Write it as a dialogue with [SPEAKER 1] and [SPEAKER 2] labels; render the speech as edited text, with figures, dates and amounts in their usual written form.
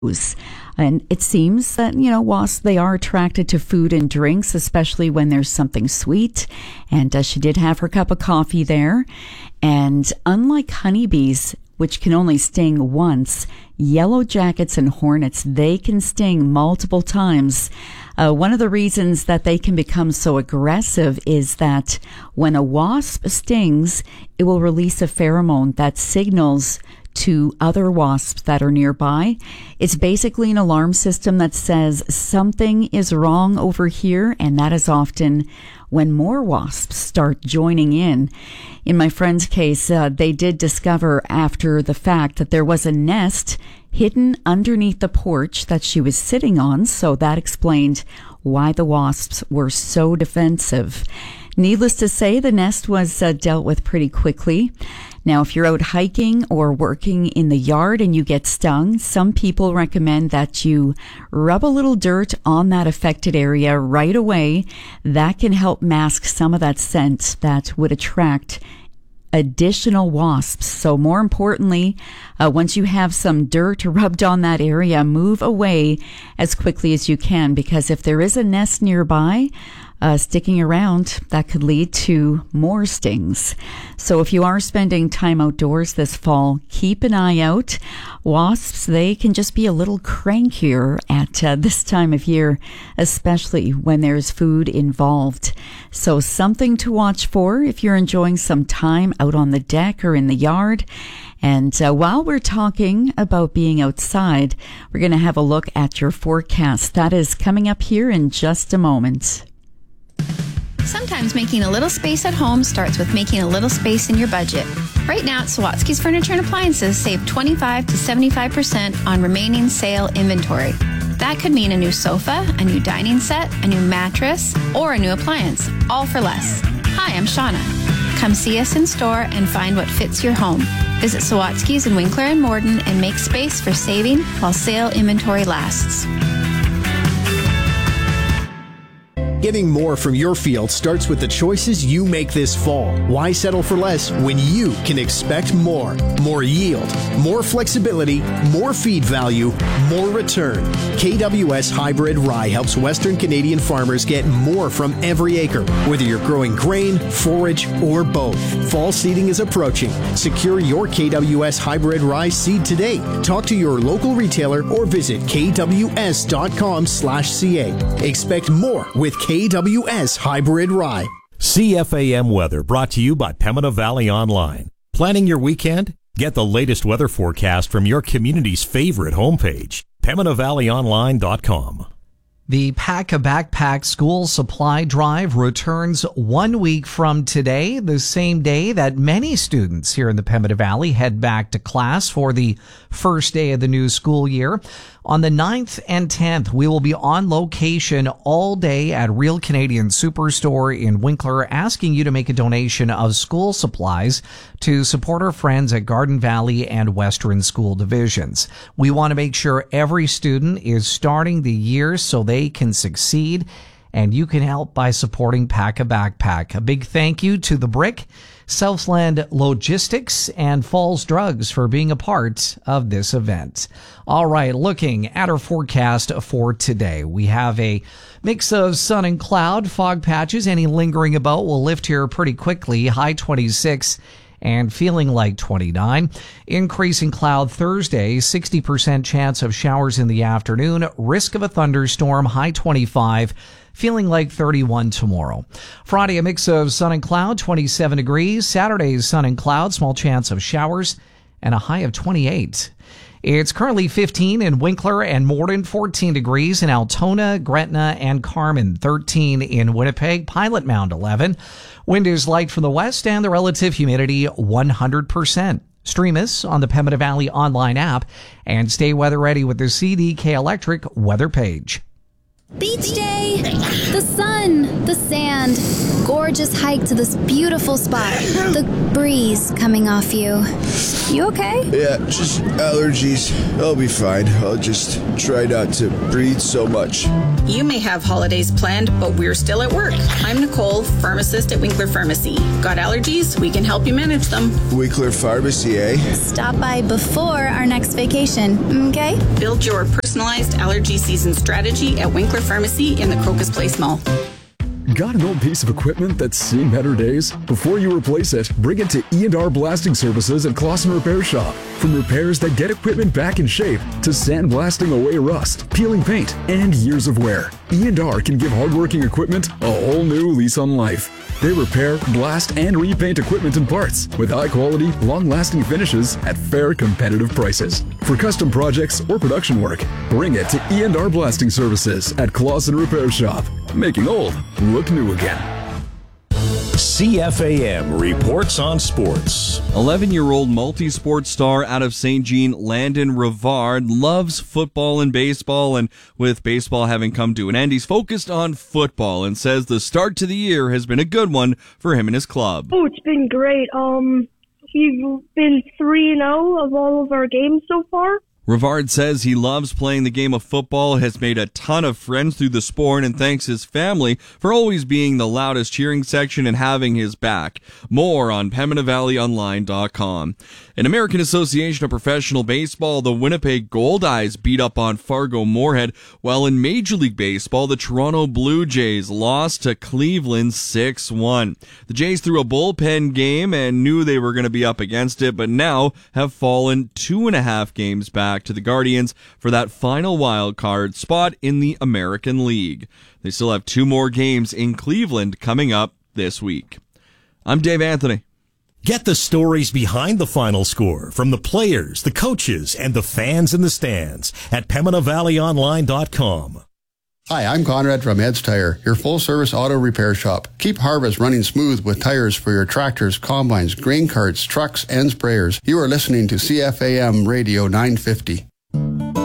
[SPEAKER 1] And it seems that, wasps, they are attracted to food and drinks, especially when there's something sweet. And she did have her cup of coffee there. And unlike honeybees, which can only sting once, yellow jackets and hornets, they can sting multiple times. One of the reasons that they can become so aggressive is that when a wasp stings, it will release a pheromone that signals to other wasps that are nearby. It's basically an alarm system that says something is wrong over here, and that is often when more wasps start joining in. In my friend's case, they did discover after the fact that there was a nest hidden underneath the porch that she was sitting on, so that explained why the wasps were so defensive. Needless to say, the nest was dealt with pretty quickly. Now, if you're out hiking or working in the yard and you get stung, some people recommend that you rub a little dirt on that affected area right away. That can help mask some of that scent that would attract additional wasps. So more importantly, once you have some dirt rubbed on that area, move away as quickly as you can, because if there is a nest nearby, sticking around, that could lead to more stings. So if you are spending time outdoors this fall, keep an eye out. Wasps, they can just be a little crankier at this time of year, especially when there's food involved. So something to watch for if you're enjoying some time out on the deck or in the yard. And while we're talking about being outside, we're going to have a look at your forecast. That is coming up here in just a moment.
[SPEAKER 2] Sometimes making a little space at home starts with making a little space in your budget. Right now at Sawatsky's Furniture and Appliances, save 25 to 75% on remaining sale inventory. That could mean a new sofa, a new dining set, a new mattress, or a new appliance, all for less. Hi, I'm Shauna. Come see us in store and find what fits your home. Visit Sawatsky's in Winkler and Morden and make space for saving while sale inventory lasts.
[SPEAKER 3] Getting more from your field starts with the choices you make this fall. Why settle for less when you can expect more? More yield, more flexibility, more feed value, more return. KWS Hybrid Rye helps Western Canadian farmers get more from every acre, whether you're growing grain, forage, or both. Fall seeding is approaching. Secure your KWS Hybrid Rye seed today. Talk to your local retailer or visit kws.com/ca. Expect more with KWS Hybrid Rye.
[SPEAKER 4] CFAM weather brought to you by Pembina Valley Online. Planning your weekend? Get the latest weather forecast from your community's favorite homepage, PembinaValleyOnline.com.
[SPEAKER 5] The Pack a Backpack School Supply Drive returns 1 week from today, the same day that many students here in the Pembina Valley head back to class for the first day of the new school year. On the 9th and 10th, we will be on location all day at Real Canadian Superstore in Winkler, asking you to make a donation of school supplies to support our friends at Garden Valley and Western School Divisions. We want to make sure every student is starting the year so they can succeed, and you can help by supporting Pack a Backpack. A big thank you to The Brick, Southland Logistics, and Falls Drugs for being a part of this event. All right, looking at our forecast for today, we have a mix of sun and cloud, fog patches. Any lingering about will lift here pretty quickly. High 26 and feeling like 29. Increasing cloud Thursday, 60% chance of showers in the afternoon. Risk of a thunderstorm, high 25. Feeling like 31 tomorrow. Friday, a mix of sun and cloud, 27 degrees. Saturday, sun and cloud, small chance of showers, and a high of 28. It's currently 15 in Winkler and Morden, 14 degrees in Altona, Gretna, and Carmen, 13 in Winnipeg, Pilot Mound, 11. Wind is light from the west and the relative humidity 100%. Stream us on the Pembina Valley online app and stay weather ready with the CDK Electric weather page.
[SPEAKER 6] Beach day, the sun, the sand, gorgeous hike to this beautiful spot. The breeze coming off you. You okay?
[SPEAKER 7] Yeah, just allergies. I'll be fine. I'll just try not to breathe so much.
[SPEAKER 8] You may have holidays planned, but we're still at work. I'm Nicole, pharmacist at Winkler Pharmacy. Got allergies? We can help you manage them.
[SPEAKER 7] Winkler Pharmacy, eh?
[SPEAKER 6] Stop by before our next vacation, okay?
[SPEAKER 8] Build your personalized allergy season strategy at Winkler Pharmacy in the Crocus Place Mall.
[SPEAKER 9] Got an old piece of equipment that's seen better days? Before you replace it, bring it to E&R Blasting Services at Clausen Repair Shop. From repairs that get equipment back in shape to sandblasting away rust, peeling paint, and years of wear, E&R can give hardworking equipment a whole new lease on life. They repair, blast, and repaint equipment and parts with high-quality, long-lasting finishes at fair, competitive prices. For custom projects or production work, bring it to E&R Blasting Services at Clausen Repair Shop. Making old look new again.
[SPEAKER 4] CFAM reports on sports.
[SPEAKER 10] 11-year-old multi-sport star out of St. Jean, Landon Rivard, loves football and baseball, and with baseball having come to an end, he's focused on football and says the start to the year has been a good one for him and his club.
[SPEAKER 11] Oh, it's been great. We've been 3-0 of all of our games so far.
[SPEAKER 10] Rivard says he loves playing the game of football, has made a ton of friends through the sport, and thanks his family for always being the loudest cheering section and having his back. More on PembinaValleyOnline.com. In American Association of Professional Baseball, the Winnipeg Goldeyes beat up on Fargo Moorhead, while in Major League Baseball, the Toronto Blue Jays lost to Cleveland 6-1. The Jays threw a bullpen game and knew they were going to be up against it, but now have fallen 2.5 games back to the Guardians for that final wild card spot in the American League. They still have 2 more games in Cleveland coming up this week. I'm Dave Anthony.
[SPEAKER 4] Get the stories behind the final score from the players, the coaches, and the fans in the stands at PembinaValleyOnline.com.
[SPEAKER 12] Hi, I'm Conrad from Ed's Tire, your full-service auto repair shop. Keep harvest running smooth with tires for your tractors, combines, grain carts, trucks, and sprayers. You are listening to CFAM Radio 950.